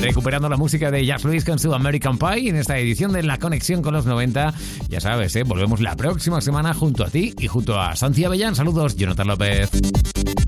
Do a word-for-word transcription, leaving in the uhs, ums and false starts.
recuperando la música de Jazz Luis con su American Pie en esta edición de La Conexión con los noventa. Ya sabes, ¿eh? Volvemos la próxima semana junto a ti y junto a Santi Avellán. Saludos, Jonathan López.